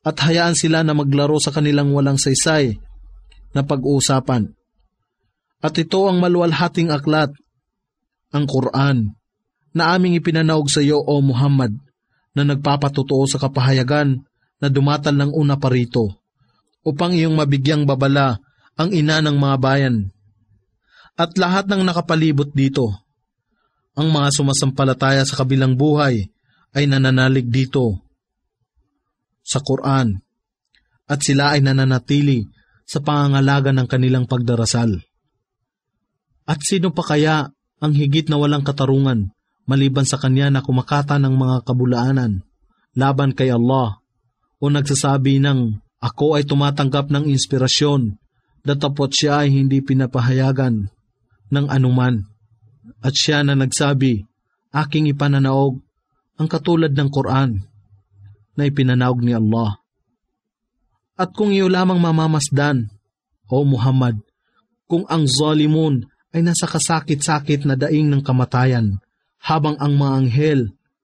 at hayaan sila na maglaro sa kanilang walang saysay na pag-uusapan. At ito ang maluwalhating aklat, ang Quran, na aming ipinanaog sa iyo, O Muhammad, na nagpapatutuo sa kapahayagan na dumatal ng una pa rito, upang iyong mabigyang babala ang ina ng mga bayan at lahat ng nakapalibot dito. Ang mga sumasampalataya sa kabilang buhay ay nananalig dito sa Quran at sila ay nananatili sa pangangalaga ng kanilang pagdarasal. At sino pa kaya ang higit na walang katarungan maliban sa kanya na kumakata ng mga kabulaanan laban kay Allah o nagsasabi ng ako ay tumatanggap ng inspirasyon datapot siya ay hindi pinapahayagan ng anuman. At siya na nagsabi, aking ipananaog ang katulad ng Quran na ipinanaog ni Allah. At kung iyo lamang mamamasdan, O Muhammad, kung ang zalimun ay nasa kasakit-sakit na daing ng kamatayan, habang ang mga anghel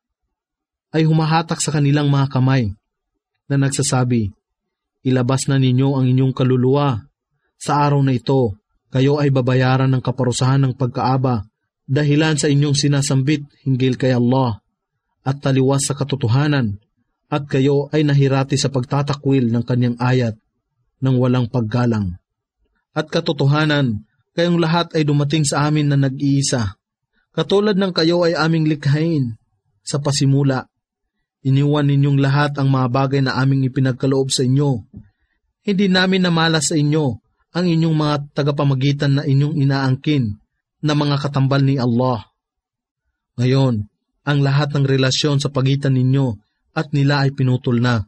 ay humahatak sa kanilang mga kamay na nagsasabi, ilabas na ninyo ang inyong kaluluwa. Sa araw na ito, kayo ay babayaran ng kaparusahan ng pagkaaba dahilan sa inyong sinasambit hinggil kay Allah at taliwas sa katotohanan, at kayo ay nahirati sa pagtatakwil ng kanyang ayat ng walang paggalang. At katotohanan, kayong lahat ay dumating sa amin na nag-iisa. Katulad ng kayo ay aming likhain sa pasimula. Iniwan ninyong lahat ang mga bagay na aming ipinagkaloob sa inyo. Hindi namin namalas sa inyo ang inyong mga tagapamagitan na inyong inaangkin na mga katambal ni Allah. Ngayon, ang lahat ng relasyon sa pagitan ninyo at nila ay pinutol na.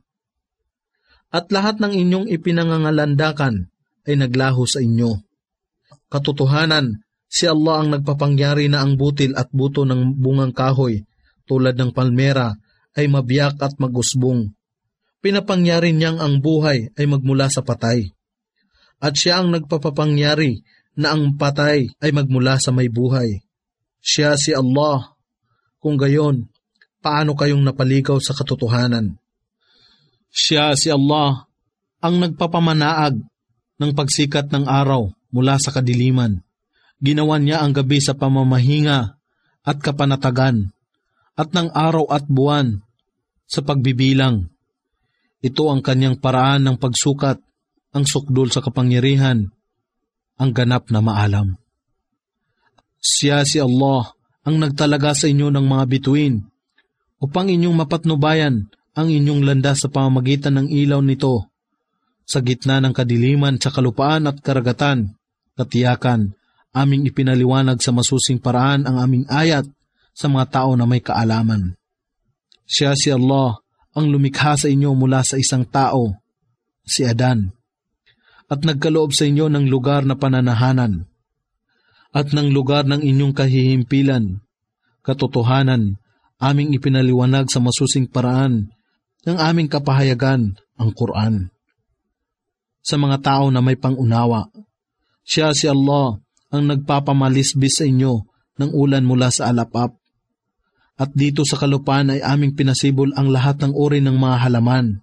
At lahat ng inyong ipinangangalandakan ay naglaho sa inyo. Katotohanan, si Allah ang nagpapangyari na ang butil at buto ng bungang kahoy tulad ng palmera ay mabiyak at magusbong. Pinapangyari niyang ang buhay ay magmula sa patay. At siya ang nagpapapangyari na ang patay ay magmula sa may buhay. Siya si Allah. Kung gayon, paano kayong napaligaw sa katotohanan? Siya si Allah ang nagpapamanaag ng pagsikat ng araw mula sa kadiliman. Ginawa niya ang gabi sa pamamahinga at kapanatagan, at ng araw at buwan sa pagbibilang. Ito ang kanyang paraan ng pagsukat, ang sukdol sa kapangyarihan, ang ganap na maalam. Siya si Allah ang nagtalaga sa inyo ng mga bituin upang inyong mapatnubayan ang inyong landas sa pamamagitan ng ilaw nito sa gitna ng kadiliman sa kalupaan at karagatan. Katiyakan, aming ipinaliwanag sa masusing paraan ang aming ayat sa mga tao na may kaalaman. Siya si Allah ang lumikha sa inyo mula sa isang tao, si Adan, at nagkaloob sa inyo ng lugar na pananahanan at ng lugar ng inyong kahihimpilan. Katotohanan, aming ipinaliwanag sa masusing paraan ng aming kapahayagan, ang Quran, sa mga tao na may pangunawa. Siya si Allah ang nagpapamalisbis sa inyo ng ulan mula sa alapap. At dito sa kalupaan ay aming pinasibol ang lahat ng uri ng mga halaman.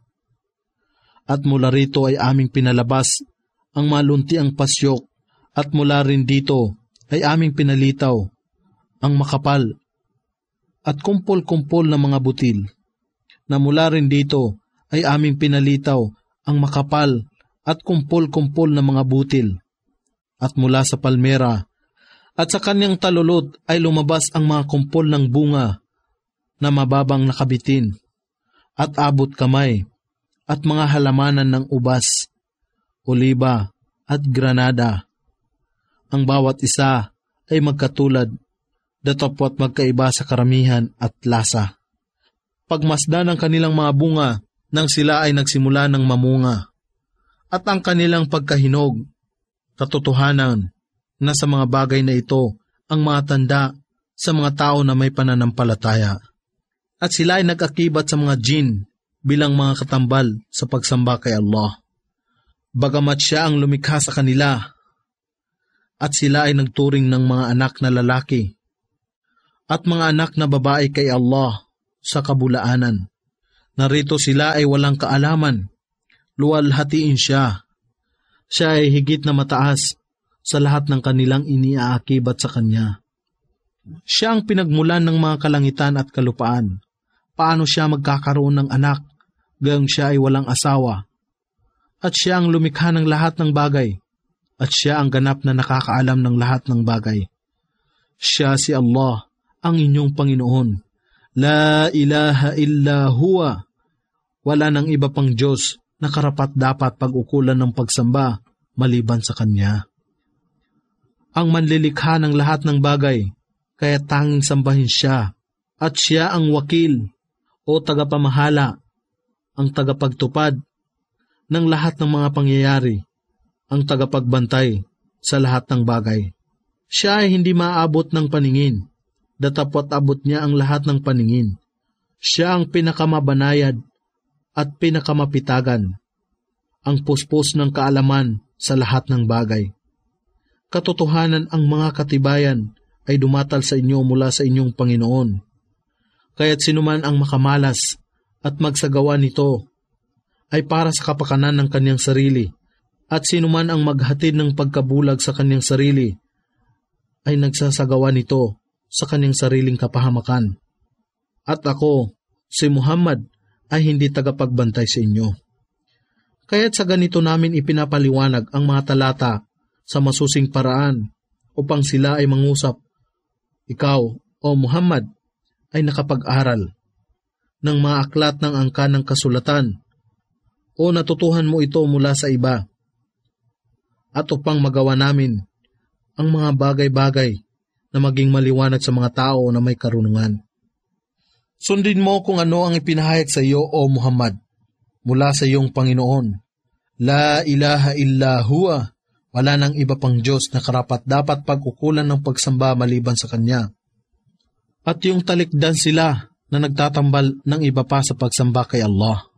At mula rito ay aming pinalabas ang maluntiang pasyok, at mula rin dito ay aming pinalitaw ang makapal at kumpol-kumpol na mga butil, na mula rin dito ay aming pinalitaw ang makapal at kumpol-kumpol na mga butil. At mula sa palmera at sa kanyang talulot ay lumabas ang mga kumpol ng bunga na mababang nakabitin at abot kamay, at mga halamanan ng ubas, oliba at granada. Ang bawat isa ay magkatulad, datapwat magkaiba sa karamihan at lasa. Pagmasdan ng kanilang mga bunga nang sila ay nagsimula ng mamunga, at ang kanilang pagkahinog. Katotohanan na sa mga bagay na ito ang mga tanda sa mga tao na may pananampalataya. At sila ay nag-akibat sa mga jin bilang mga katambal sa pagsamba kay Allah. Bagamat siya ang lumikha sa kanila, at sila ay nagturing ng mga anak na lalaki at mga anak na babae kay Allah sa kabulaanan. Narito sila ay walang kaalaman luwalhatiin siya. Siya ay higit na mataas sa lahat ng kanilang iniaakibat sa kanya. Siya ang pinagmulan ng mga kalangitan at kalupaan. Paano siya magkakaroon ng anak, gayong siya ay walang asawa? At siya ang lumikha ng lahat ng bagay, at siya ang ganap na nakakaalam ng lahat ng bagay. Siya si Allah, ang inyong Panginoon. La ilaha illa huwa. Wala nang iba pang Diyos na karapat-dapat pag-ukulan ng pagsamba maliban sa Kanya. Ang manlilikha ng lahat ng bagay, kaya tanging sambahin siya, at siya ang wakil o tagapamahala, ang tagapagtupad ng lahat ng mga pangyayari, ang tagapagbantay sa lahat ng bagay. Siya ay hindi maaabot ng paningin, datapwat abot niya ang lahat ng paningin. Siya ang pinakamabanayad at pinakamapitagan, ang puspos ng kaalaman sa lahat ng bagay. Katotohanan ang mga katibayan ay dumatal sa inyo mula sa inyong Panginoon. Kaya't sinuman ang makamalas at magsagawa nito ay para sa kapakanan ng kanyang sarili, at sinuman ang maghatid ng pagkabulag sa kanyang sarili ay nagsasagawa nito sa kanyang sariling kapahamakan. At ako, si Muhammad, ay hindi tagapagbantay sa inyo. Kaya't sa ganito namin ipinapaliwanag ang mga talata sa masusing paraan upang sila ay mangusap. Ikaw, o Muhammad, ay nakapag-aral ng mga aklat ng angkan ng kasulatan o natutuhan mo ito mula sa iba, at upang magawa namin ang mga bagay-bagay na maging maliwanag sa mga tao na may karunungan. Sundin mo kung ano ang ipinahayag sa iyo, o Muhammad, mula sa iyong Panginoon. La ilaha illa huwa. Wala nang iba pang Diyos na karapat-dapat pag-ukulan ng pagsamba maliban sa Kanya. At yung talikdan sila na nagtatambal ng iba pa sa pagsamba kay Allah.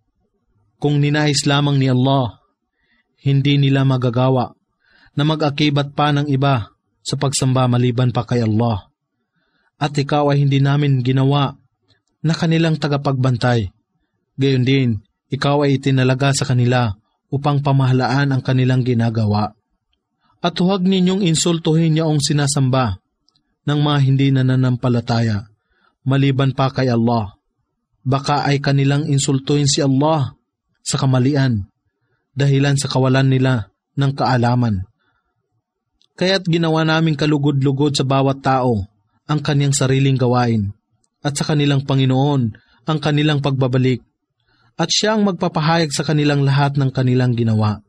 Kung ninais lamang ni Allah, hindi nila magagawa na mag-akibat pa ng iba sa pagsamba maliban pa kay Allah. At ikaw ay hindi namin ginawa na kanilang tagapagbantay. Gayon din, ikaw ay itinalaga sa kanila upang pamahalaan ang kanilang ginagawa. At huwag ninyong insultuhin yaong sinasamba ng mga hindi nananampalataya, maliban pa kay Allah. Baka ay kanilang insultuhin si Allah sa kamalian, dahilan sa kawalan nila ng kaalaman. Kaya't ginawa naming kalugod-lugod sa bawat tao ang kaniyang sariling gawain, at sa kanilang Panginoon ang kanilang pagbabalik, at siya ang magpapahayag sa kanilang lahat ng kanilang ginawa.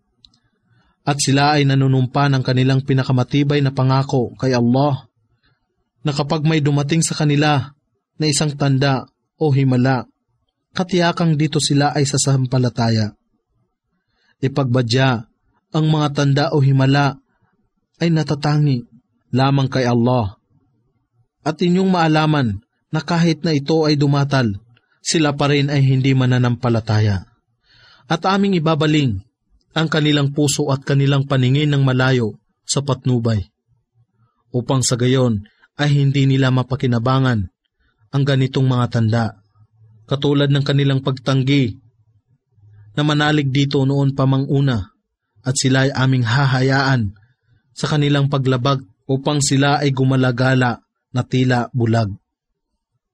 At sila ay nanunumpa ng kanilang pinakamatibay na pangako kay Allah, na kapag may dumating sa kanila na isang tanda o himala, katiyakang dito sila ay sasampalataya. Ipagbadya, ang mga tanda o himala ay natatangi lamang kay Allah. At inyong maalaman na kahit na ito ay dumatal, sila pa rin ay hindi mananampalataya. At aming ibabaling ang kanilang puso at kanilang paningin ng malayo sa patnubay, upang sa gayon ay hindi nila mapakinabangan ang ganitong mga tanda, katulad ng kanilang pagtanggi na manalig dito noon pa mang una, at sila ay aming hahayaan sa kanilang paglabag upang sila ay gumalagala na tila bulag.